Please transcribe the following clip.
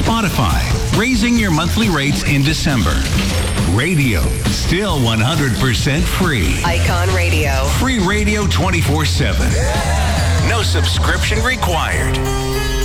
Spotify, raising your monthly rates in December. Radio, still 100% free. Icon Radio. Free radio 24/7. No subscription required.